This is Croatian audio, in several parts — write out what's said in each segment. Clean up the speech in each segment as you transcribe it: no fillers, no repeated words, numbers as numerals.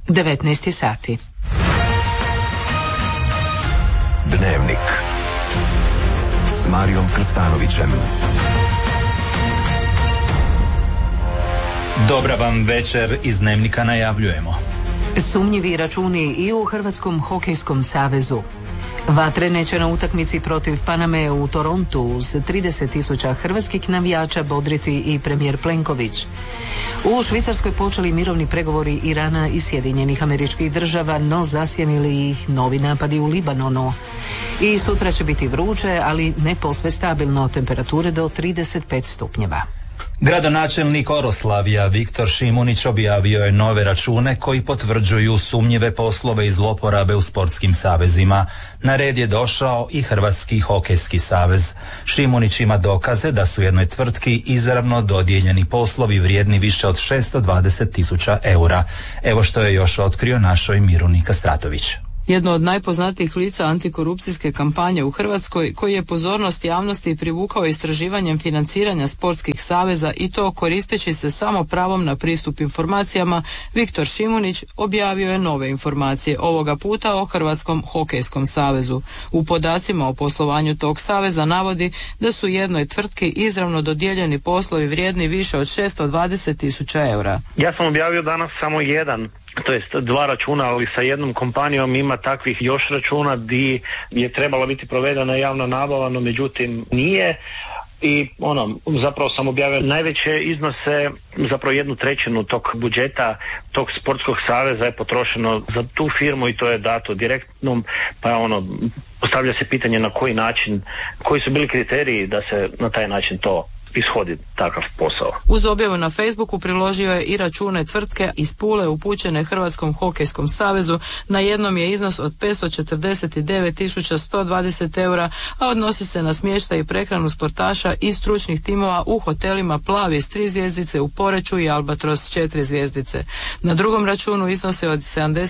19 sati. Dnevnik s Marijom Krstanovićem. Dobra vam večer, iz Dnevnika najavljujemo. Sumnjivi računi i u Hrvatskom hokejskom savezu. Vatrene će na utakmici protiv Paname u Torontu uz 30.000 hrvatskih navijača bodriti i premijer Plenković. U Švicarskoj počeli mirovni pregovori Irana i Sjedinjenih Američkih Država, no zasjenili ih novi napadi u Libanonu. I sutra će biti vruće, ali ne posve stabilno, temperature do 35 stupnjeva. Gradonačelnik Oroslavija Viktor Šimunić objavio je nove račune koji potvrđuju sumnjive poslove i zloporabe u sportskim savezima. Na red je došao i Hrvatski hokejski savez. Šimunić ima dokaze da su jednoj tvrtki izravno dodijeljeni poslovi vrijedni više od 620.000 eura. Evo što je još otkrio našoj Miruni Kastratović. Jedno od najpoznatijih lica antikorupcijske kampanje u Hrvatskoj, koji je pozornost javnosti privukao istraživanjem financiranja sportskih saveza i to koristeći se samo pravom na pristup informacijama, Viktor Šimunić objavio je nove informacije, ovoga puta o Hrvatskom hokejskom savezu. U podacima o poslovanju tog saveza navodi da su jednoj tvrtki izravno dodijeljeni poslovi vrijedni više od 620.000 eura. Ja sam objavio danas samo jedan, to jest 2 računa, ali sa jednom kompanijom ima takvih još računa gdje je trebala biti provedena javna nabava, no međutim nije. I zapravo sam objavio najveće iznose, zapravo 1/3 tog budžeta tog sportskog saveza je potrošeno za tu firmu i to je dato direktnom, pa postavlja se pitanje na koji način, koji su bili kriteriji da se na taj način to ishodi takav posao. Uz objavu na Facebooku priložio je i račune tvrtke iz Pule upućene Hrvatskom hokejskom savezu. Na jednom je iznos od 549.120 eura, a odnosi se na smještaj i prehranu sportaša i stručnih timova u hotelima Plavi s 3 zvjezdice u Poreču i Albatros 4 zvjezdice. Na drugom računu iznose od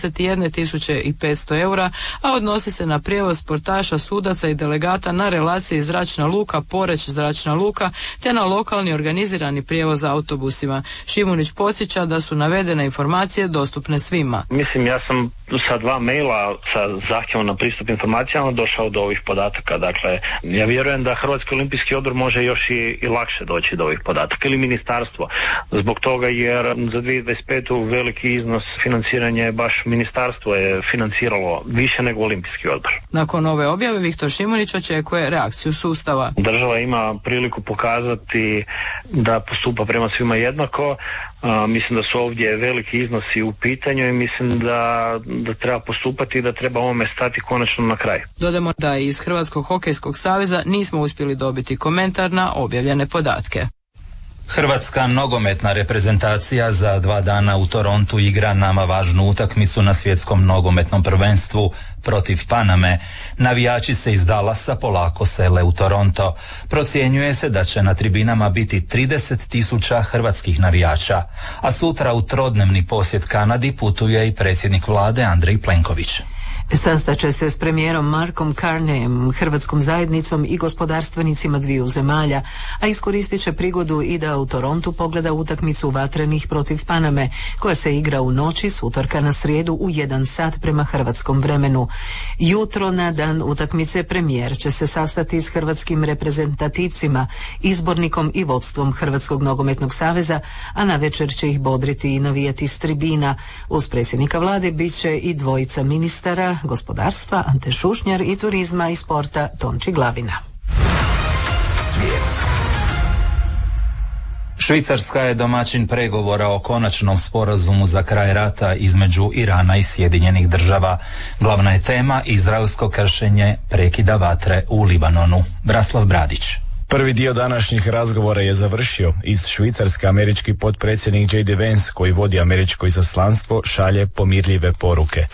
71.500 eura, a odnosi se na prijevoz sportaša, sudaca i delegata na relaciji Zračna luka Poreć Zračna luka te na lokalni organizirani prijevoz autobusima. Šimunić podsjeća da su navedene informacije dostupne svima. Mislim, ja sam sa 2 maila sa zahtjevom na pristup informacijama došao do ovih podataka. Dakle, ja vjerujem da Hrvatski olimpijski odbor može još i lakše doći do ovih podataka ili ministarstvo. Zbog toga jer za 2025. veliki iznos financiranja je baš ministarstvo je financiralo više nego olimpijski odbor. Nakon ove objave Viktor Šimunić očekuje reakciju sustava. Država ima priliku pokazati da postupa prema svima jednako. Mislim da su ovdje veliki iznosi u pitanju i mislim da treba postupati i da treba ovome stati konačno na kraj. Dodamo da iz Hrvatskog hokejskog saveza nismo uspjeli dobiti komentar na objavljene podatke. Hrvatska nogometna reprezentacija za 2 dana u Torontu igra nama važnu utakmicu na svjetskom nogometnom prvenstvu protiv Paname. Navijači se iz Dallasa polako sele u Toronto. Procjenjuje se da će na tribinama biti 30.000 hrvatskih navijača, a sutra u trodnevni posjet Kanadi putuje i predsjednik vlade Andrej Plenković. Sastaće se s premijerom Markom Carneyem, hrvatskom zajednicom i gospodarstvenicima dviju zemalja, a iskoristit će prigodu i da u Torontu pogleda utakmicu vatrenih protiv Paname, koja se igra u noći s utorka na srijedu u 1 sat prema hrvatskom vremenu. Jutro na dan utakmice premijer će se sastati s hrvatskim reprezentativcima, izbornikom i vodstvom Hrvatskog nogometnog saveza, a navečer će ih bodriti i navijati s tribina. Uz predsjednika vlade bit će i dvojica ministara gospodarstva Ante Šušnjar i turizma i sporta Tonči Glavina. Svijet. Švicarska je domaćin pregovora o konačnom sporazumu za kraj rata između Irana i Sjedinjenih Država. Glavna je tema izraelsko kršenje prekida vatre u Libanonu. Braslav Bradić. Prvi dio današnjih razgovora je završio. Iz Švicarske američki potpredsjednik J.D. Vance, koji vodi američko izaslanstvo, šalje pomirljive poruke.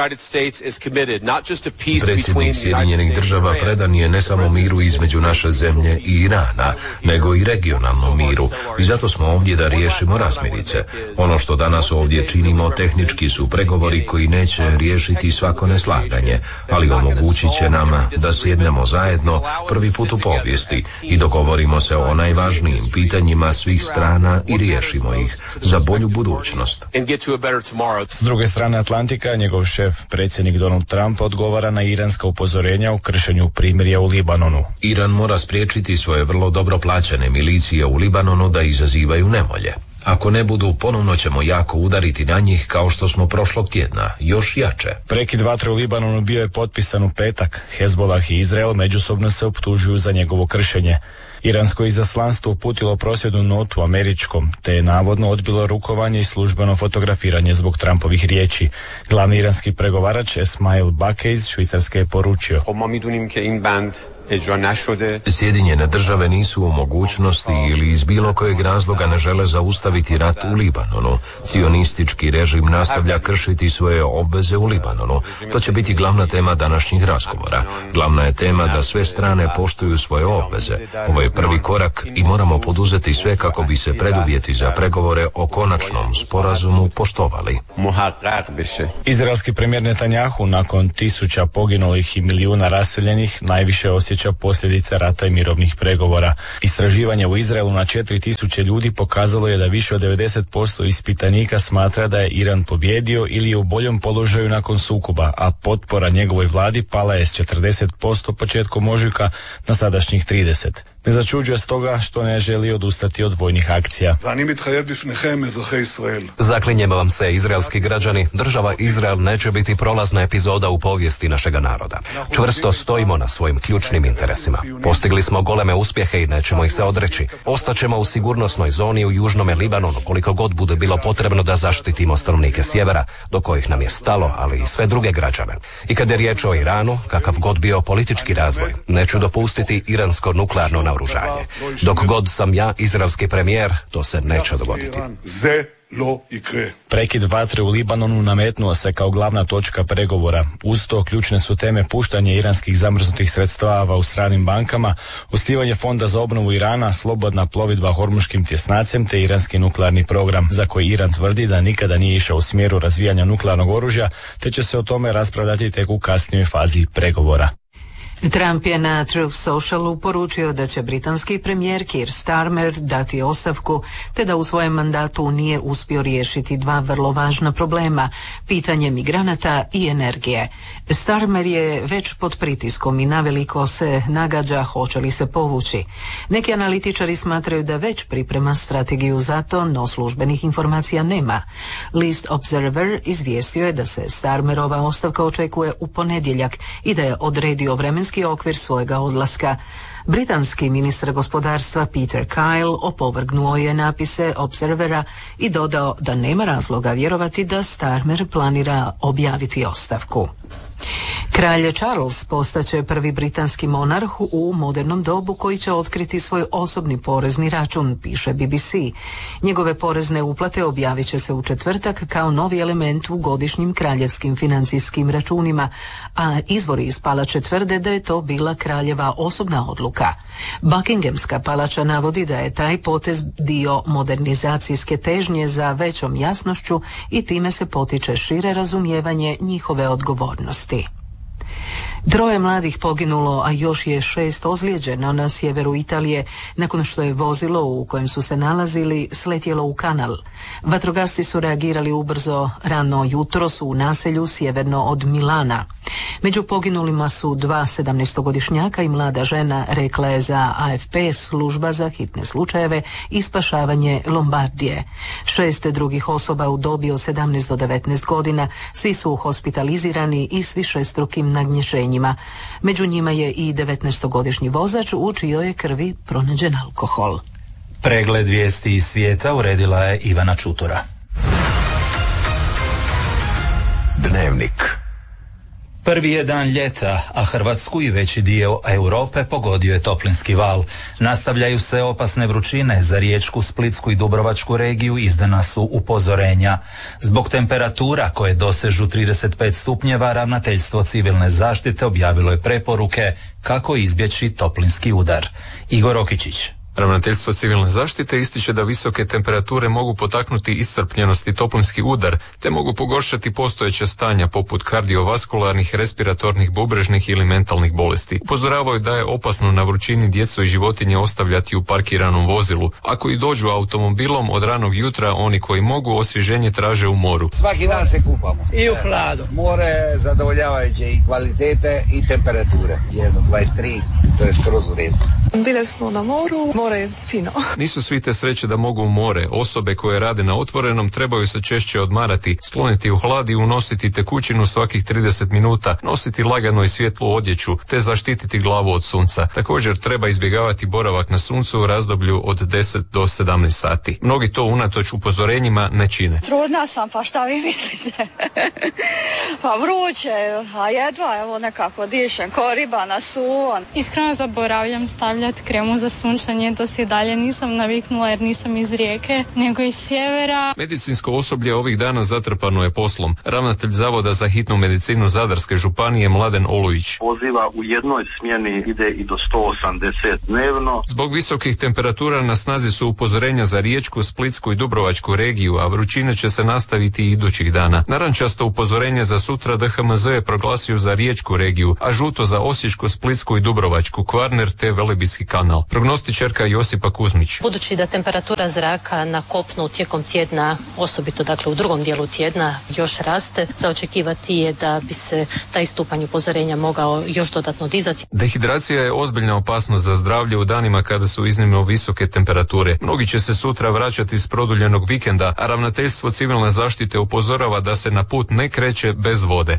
Predsjednik Sjedinjenih Država predan je ne samo miru između naše zemlje i Irana, nego i regionalnom miru. I zato smo ovdje da riješimo razmirice. Ono što danas ovdje činimo tehnički su pregovori koji neće riješiti svako neslaganje, ali omogućit će nama da sjednemo zajedno prvi put u povijesti i i dogovorimo se o najvažnijim pitanjima svih strana i riješimo ih za bolju budućnost. S druge strane Atlantika, njegov šef, predsjednik Donald Trump, odgovara na iranska upozorenja o kršenju primirja u Libanonu. Iran mora spriječiti svoje vrlo dobro plaćene milicije u Libanonu da izazivaju nevolje. Ako ne budu, ponovno ćemo jako udariti na njih kao što smo prošlog tjedna, još jače. Prekid vatre u Libanonu bio je potpisan u petak. Hezbollah i Izrael međusobno se optužuju za njegovo kršenje. Iransko izaslanstvo uputilo prosvjednu notu američkom, te je navodno odbilo rukovanje i službeno fotografiranje zbog Trumpovih riječi. Glavni iranski pregovarač Esmail Bakej iz Švicarske je poručio: Sjedinjene države nisu u mogućnosti ili iz bilo kojeg razloga ne žele zaustaviti rat u Libanonu. Cionistički režim nastavlja kršiti svoje obveze u Libanonu. To će biti glavna tema današnjih razgovora. Glavna je tema da sve strane poštuju svoje obveze. Ovo je prvi korak i moramo poduzeti sve kako bi se preduvjeti za pregovore o konačnom sporazumu poštovali. Izraelski premijer Netanjahu nakon 1000 poginulih i milijuna raseljenih najviše osjeća posljedice rata i mirovnih pregovora. Istraživanje u Izraelu na 4000 ljudi pokazalo je da više od 90% ispitanika smatra da je Iran pobjedio ili je u boljem položaju nakon sukoba, a potpora njegovoj vladi pala je s 40% početkom ožujka na sadašnjih 30%. Ne začuđuje stoga što ne želi odustati od vojnih akcija. Zaklinjem vam se, izraelski građani, država Izrael neće biti prolazna epizoda u povijesti našega naroda. Čvrsto stojimo na svojim ključnim interesima. Postigli smo goleme uspjehe i nećemo ih se odreći. Ostaćemo u sigurnosnoj zoni u južnome Libanonu koliko god bude bilo potrebno da zaštitimo stanovnike sjevera, do kojih nam je stalo, ali i sve druge građane. I kad je riječ o Iranu, kakav god bio politički razvoj, neću dopustiti iransko nuklearno naoružanje. Dok god sam ja izraelski premijer, to se neće dogoditi. Prekid vatre u Libanonu nametnuo se kao glavna točka pregovora. Uz to ključne su teme puštanje iranskih zamrznutih sredstava u stranim bankama, osnivanje fonda za obnovu Irana, slobodna plovidba hormuškim tjesnacem te iranski nuklearni program, za koji Iran tvrdi da nikada nije išao u smjeru razvijanja nuklearnog oružja, te će se o tome raspravljati tek u kasnijoj fazi pregovora. Trump je na Truth Socialu poručio da će britanski premijer Keir Starmer dati ostavku, te da u svojem mandatu nije uspio riješiti dva vrlo važna problema, pitanje migranata i energije. Starmer je već pod pritiskom i naveliko se nagađa hoće li se povući. Neki analitičari smatraju da već priprema strategiju za to, no službenih informacija nema. List Observer izvijestio je da se Starmerova ostavka očekuje u ponedjeljak i da je odredio vremenski okvir svojega odlaska. Britanski ministar gospodarstva Peter Kyle opovrgnuo je napise Observera i dodao da nema razloga vjerovati da Starmer planira objaviti ostavku. Kralj Charles postaće prvi britanski monarh u modernom dobu koji će otkriti svoj osobni porezni račun, piše BBC. Njegove porezne uplate objavit će se u četvrtak kao novi element u godišnjim kraljevskim financijskim računima, a izvori iz palače tvrde da je to bila kraljeva osobna odluka. Buckinghamska palača navodi da je taj potez dio modernizacijske težnje za većom jasnošću i time se potiče šire razumijevanje njihove odgovornosti. 3 mladih poginulo, a još je 6 ozlijeđeno na sjeveru Italije nakon što je vozilo u kojem su se nalazili sletjelo u kanal. Vatrogasci su reagirali ubrzo rano jutros u naselju sjeverno od Milana. Među poginulima su 2 17-godišnjaka i mlada žena, rekla je za AFP služba za hitne slučajeve i spašavanje Lombardije. 6 drugih osoba u dobi od 17 do 19 godina, svi su hospitalizirani i s višestrukim nagnješenjima. Među njima je i 19-godišnji vozač u čijoj je krvi pronađen alkohol. Pregled vijesti iz svijeta uredila je Ivana Čutura. Dnevnik. Prvi je dan ljeta, a Hrvatsku i veći dio Europe pogodio je toplinski val. Nastavljaju se opasne vrućine, za Riječku, Splitsku i Dubrovačku regiju izdana su upozorenja. Zbog temperatura koje dosežu 35 stupnjeva, Ravnateljstvo civilne zaštite objavilo je preporuke kako izbjeći toplinski udar. Igor Okičić. Ravnateljstvo civilne zaštite ističe da visoke temperature mogu potaknuti iscrpljenost i toplinski udar, te mogu pogoršati postojeća stanja poput kardiovaskularnih, respiratornih, bubrežnih ili mentalnih bolesti. Upozoravaju da je opasno na vrućini djecu i životinje ostavljati u parkiranom vozilu. Ako i dođu automobilom od ranog jutra, oni koji mogu osvježenje traže u moru. Svaki dan se kupamo. I u hladu. More zadovoljavajuće i kvalitete i temperature. 23, to je skroz u redu. Bile smo na moru, more je fino. Nisu svi te sreće da mogu u more. Osobe koje rade na otvorenom trebaju se češće odmarati, skloniti u hlad i unositi tekućinu svakih 30 minuta, nositi lagano i svjetlu odjeću, te zaštititi glavu od sunca. Također treba izbjegavati boravak na suncu u razdoblju od 10 do 17 sati. Mnogi to unatoč upozorenjima ne čine. Trudna sam, pa šta vi mislite? Pa vruće, a jedva evo nekako dišem, ko riba na suvo. Iskreno zaboravljam stavljati kremu za sunčanje, to se dalje nisam naviknula jer nisam iz Rijeke, nego iz sjevera. Medicinsko osoblje ovih dana zatrpano je poslom. Ravnatelj Zavoda za hitnu medicinu Zadarske županije Mladen Olujić. Poziva u jednoj smjeni ide i do 180 dnevno. Zbog visokih temperatura na snazi su upozorenja za Riječku, Splitsku i Dubrovačku regiju, a vrućine će se nastaviti i idućih dana. Narančasto upozorenje za sutra DHMZ je proglasio za Riječku regiju, a žuto za Osječku, Splitsku i Dubrovačku, Kvarner te Velebitski kanal. Prognostičarka Josipa Kuzmić. Budući da temperatura zraka na kopnu tijekom tjedna, osobito dakle u drugom dijelu tjedna, još raste, za očekivati je da bi se taj stupanj upozorenja mogao još dodatno dizati. Dehidracija je ozbiljna opasnost za zdravlje u danima kada su iznimno visoke temperature. Mnogi će se sutra vraćati s produljenog vikenda, a Ravnateljstvo civilne zaštite upozorava da se na put ne kreće bez vode.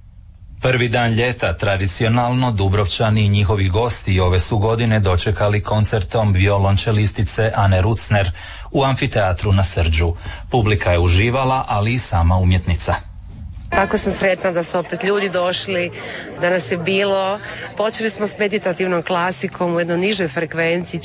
Prvi dan ljeta tradicionalno Dubrovčani i njihovi gosti ove su godine dočekali koncertom violončelistice Ane Rucner u amfiteatru na Srđu. Publika je uživala, ali i sama umjetnica. Tako sam sretna da su opet ljudi došli, da nas je bilo. Počeli smo s meditativnom klasikom u jednoj nižoj frekvenciji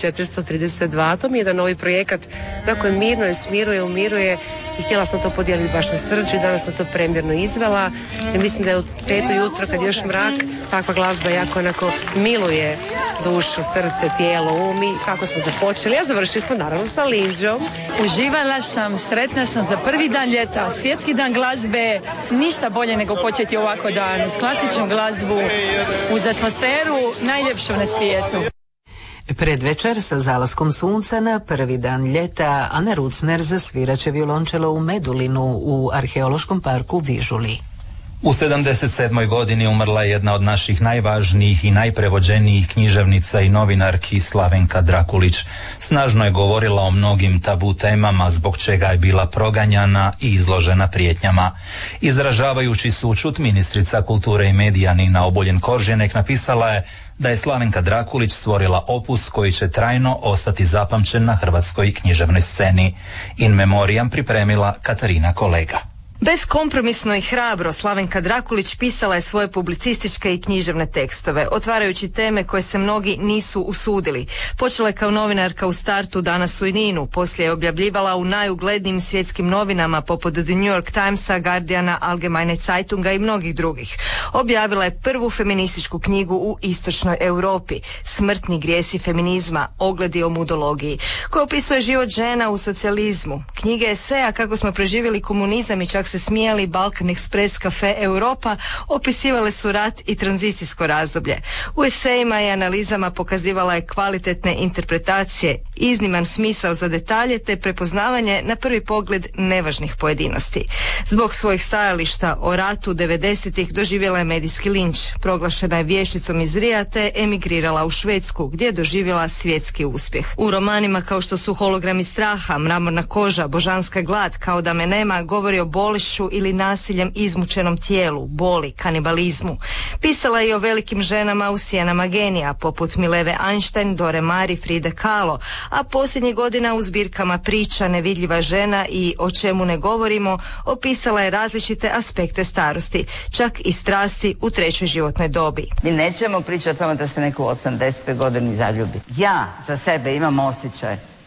432. To mi je jedan novi projekat na kojem mirno je, smiruje, umiruje i htjela sam to podijeliti baš na Srđu i danas sam to premjerno izvela. I mislim da je u 5 jutro kad je još mrak, takva glazba jako onako miluje dušu, srce, tijelo, umi. Kako smo započeli? Ja završili smo naravno sa Linđom. Uživala sam, sretna sam za prvi dan ljeta, svjetski dan glazbe. Ništa bolje nego početi ovako dan uz klasičnu glazbu, uz atmosferu najljepšu na svijetu. Predvečer sa zalaskom sunca na prvi dan ljeta Ana Rucner zasviraće violončelo u Medulinu u arheološkom parku Vižuli. U 77. godini umrla je jedna od naših najvažnijih i najprevođenijih književnica i novinarki Slavenka Drakulić. Snažno je govorila o mnogim tabu temama zbog čega je bila proganjana i izložena prijetnjama. Izražavajući sućut, ministrica kulture i medija Nina Obuljen-Koržinek napisala je da je Slavenka Drakulić stvorila opus koji će trajno ostati zapamćen na hrvatskoj književnoj sceni. In memoriam pripremila Katarina Kolega. Beskompromisno i hrabro Slavenka Drakulić pisala je svoje publicističke i književne tekstove, otvarajući teme koje se mnogi nisu usudili. Počela je kao novinarka u startu danas u Ninu, poslije je objavljivala u najuglednijim svjetskim novinama poput The New York Timesa, Guardiana, Allgemeine Zeitunga i mnogih drugih. Objavila je prvu feminističku knjigu u istočnoj Europi, Smrtni grijesi feminizma, ogledi o mudologiji, koja opisuje život žena u socijalizmu. Knjige eseja kako smo preživjeli komunizam i čak se smijali, Balkan Express, Cafe Europa, opisivale su rat i tranzicijsko razdoblje. U esejima i analizama pokazivala je kvalitetne interpretacije, izniman smisao za detalje te prepoznavanje na prvi pogled nevažnih pojedinosti. Zbog svojih stajališta o ratu 90-ih doživjela je medijski linč, proglašena je vješticom iz Rija te emigrirala u Švedsku gdje je doživjela svjetski uspjeh. U romanima kao što su Hologrami straha, Mramorna koža, Božanska glad, Kao da me nema, govori o bolišću ili nasiljem izmučenom tijelu, boli, kanibalizmu. Pisala je i o velikim ženama u sjenama genija, poput Mileve Einstein, Dore Mari, Fride Kahlo, a posljednjih godina u zbirkama priča Nevidljiva žena i O čemu ne govorimo opisala je različite aspekte starosti, čak i strasti u trećoj životnoj dobi. Mi nećemo pričati o tome da se neko u 80. godini zaljubi. Ja za sebe imam osjećaj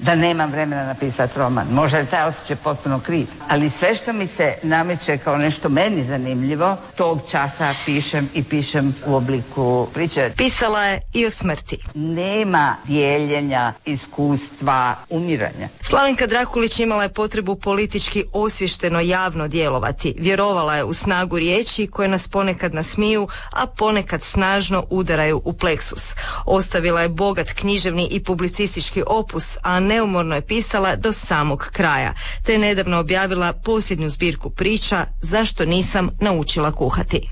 da nemam vremena napisati roman. Možda je taj osjećaj potpuno kriv. Ali sve što mi se nameće kao nešto meni zanimljivo, tog časa pišem i pišem u obliku priče. Pisala je i o smrti. Nema dijeljenja, iskustva, umiranja. Slavenka Drakulić imala je potrebu politički osvješteno javno djelovati. Vjerovala je u snagu riječi koje nas ponekad nasmiju, a ponekad snažno udaraju u pleksus. Ostavila je bogat književni i publicistički opus, a neumorno je pisala do samog kraja, te je nedavno objavila posljednju zbirku priča Zašto nisam naučila kuhati.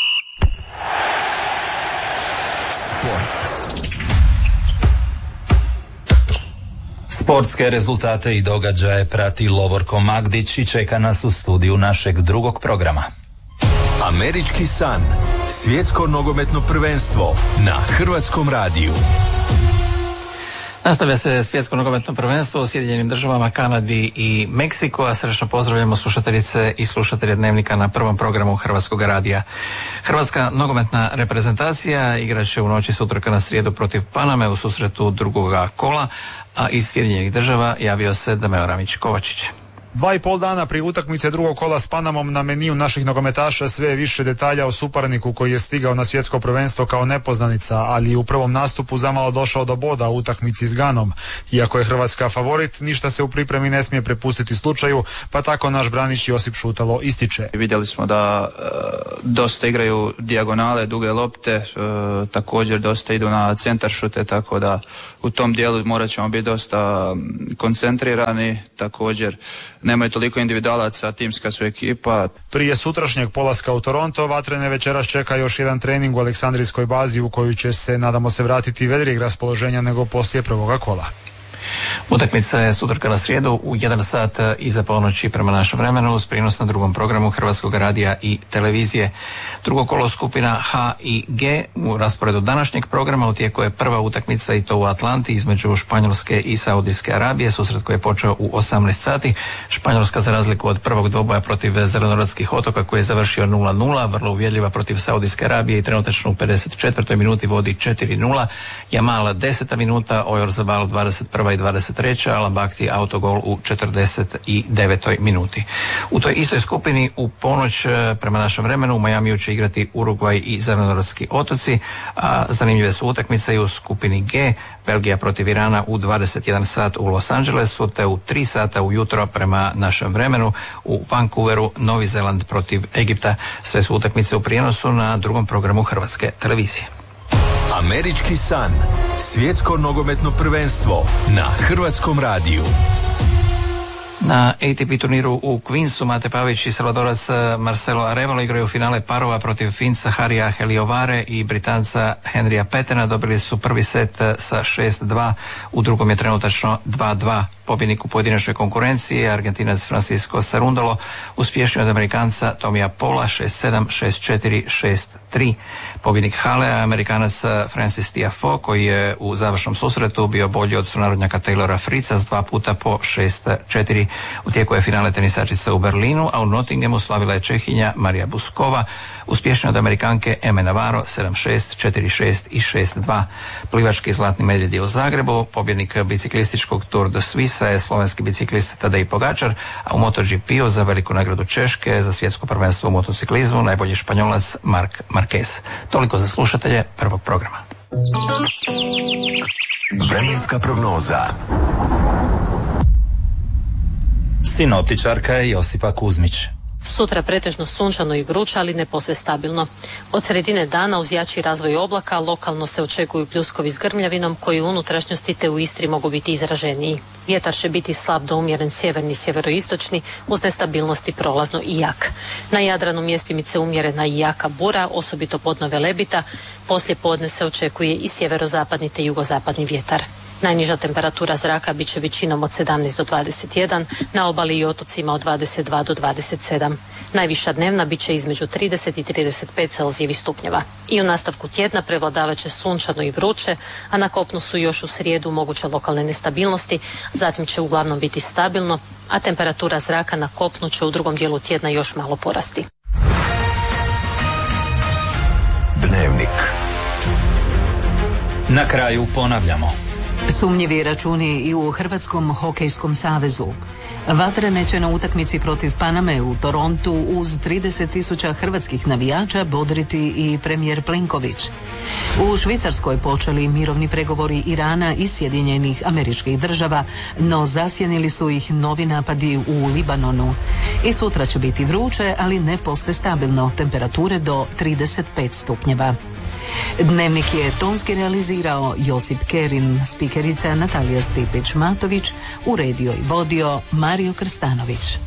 Sportske rezultate i događaje prati Lovorko Magdić i čeka nas u studiju našeg drugog programa. Američki san. Svjetsko nogometno prvenstvo na Hrvatskom radiju. Nastavlja se svjetsko nogometno prvenstvo u Sjedinjenim državama, Kanadi i Meksiku, a srdečno pozdravljamo slušateljice i slušatelje Dnevnika na prvom programu Hrvatskog radija. Hrvatska nogometna reprezentacija igrat će u noći s utorka na srijedu protiv Paname u susretu drugoga kola, a iz Sjedinjenih država javio se Dameo Ramić-Kovačić. 2,5 dana prije utakmice drugog kola s Panamom na meniju naših nogometaša sve više detalja o suparniku koji je stigao na svjetsko prvenstvo kao nepoznanica, ali u prvom nastupu zamalo došao do boda u utakmici s Ganom. Iako je Hrvatska favorit, ništa se u pripremi ne smije prepustiti slučaju, pa tako naš branič Josip Šutalo ističe. Vidjeli smo da dosta igraju dijagonale, duge lopte, također dosta idu na centar šute, tako da u tom dijelu morat ćemo biti dosta koncentrirani, također nemaju toliko individualaca, timska su ekipa. Prije sutrašnjeg polaska u Toronto, Vatrene večeras čeka još jedan trening u Aleksandrijskoj bazi u koju će se, nadamo se, vratiti vedrijeg raspoloženja nego poslije prvoga kola. Utakmica je sutorka na srijedu u 1 sat iza ponoći prema našem vremenu uz prijenos na drugom programu Hrvatskog radija i televizije. Drugo kolo skupina H i G u rasporedu današnjeg programa u tijeku je prva utakmica i to u Atlanti između Španjolske i Saudijske Arabije, susret koji je počeo u 18 sati. Španjolska za razliku od prvog dvoboja protiv Zelenorodskih otoka koji je završio 0-0, vrlo uvjerljiva protiv Saudijske Arabije i trenutačno u 54. minuti vodi 4-0. Jamal 10. minuta, Oyarzabal 21. i 23. Alabakti autogol u 49. minuti. U toj istoj skupini u ponoć prema našem vremenu u Majamiju će igrati Urugvaj i Zelenorodski otoci, a zanimljive su utakmice i u skupini G, Belgija protiv Irana u 21 sat u Los Angelesu, te u 3 sata ujutro prema našem vremenu u Vancouveru Novi Zeland protiv Egipta. Sve su utakmice u prijenosu na drugom programu Hrvatske televizije. Američki san. Svjetsko nogometno prvenstvo na Hrvatskom radiju. Na ATP turniru u Queensu Mate Pavić i Salvadorac Marcelo Arevalo igraju finale parova protiv Finca Harija Heliovare i Britanca Henrya Petena. Dobili su prvi set sa 6-2, u drugom je trenutačno 2-2. Pobjednik u pojedinačnoj konkurenciji, Argentinac Francisco Cerundolo, uspješniji od Amerikanca Tomija Pola 6-7, 6-4, 6-3. Pobjednik Halea, Amerikanac Francis Tiafoe, koji je u završnom susretu bio bolji od sunarodnjaka Taylora Fritza s 2 puta po 6-4. U tijeku je finale tenisačica u Berlinu, a u Nottinghamu slavila je Čehinja Marija Buskova, uspješnija od Amerikanke Eme Navarro 7-6, 4-6 i 6-2. Plivački zlatni medvjed je u Zagrebu, pobjednik biciklističkog Tour de Suisse je slovenski biciklist Tadej Pogačar, a u MotoGP-u za veliku nagradu Češke za svjetsko prvenstvo u motociklizmu najbolji Španjolac Marc Marquez. Toliko za slušatelje prvog programa. Vremenska prognoza. Sinoptičarka je Josipa Kuzmić. Sutra pretežno sunčano i vruće, ali ne posve stabilno. Od sredine dana uz jači razvoj oblaka lokalno se očekuju pljuskovi s grmljavinom koji u unutrašnjosti te u Istri mogu biti izraženiji. Vjetar će biti slab do umjeren sjeverni sjeveroistočni uz nestabilnosti prolazno i jak. Na Jadranu mjestimice umjerena i jaka bura, osobito podno Velebita. Poslije podne se očekuje i sjeverozapadni te jugozapadni vjetar. Najniža temperatura zraka bit će većinom od 17 do 21, na obali i otocima od 22 do 27. Najviša dnevna bit će između 30 i 35 Celzijevih stupnjeva. I u nastavku tjedna prevladavat će sunčano i vruće, a na kopnu su još u srijedu moguće lokalne nestabilnosti, zatim će uglavnom biti stabilno, a temperatura zraka na kopnu će u drugom dijelu tjedna još malo porasti. Dnevnik. Na kraju ponavljamo. Sumnjivi računi i u Hrvatskom hokejskom savezu. Vatrene će na utakmici protiv Paname u Torontu uz 30.000 hrvatskih navijača bodriti i premijer Plenković. U Švicarskoj počeli mirovni pregovori Irana i Sjedinjenih Američkih Država, no zasjenili su ih novi napadi u Libanonu. I sutra će biti vruće, ali ne posve stabilno, temperature do 35 stupnjeva. Dnevnik je tonski realizirao Josip Kerin, spikerica Natalija Stipić-Matović, uredio i vodio Mario Krstanović.